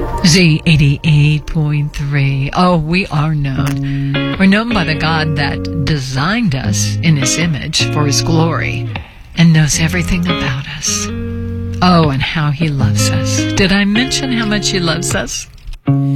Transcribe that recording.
Z88.3. Oh, we are known. We're known by the God that designed us in His image for His glory and knows everything about us. Oh, and how He loves us. Did I mention how much He loves us?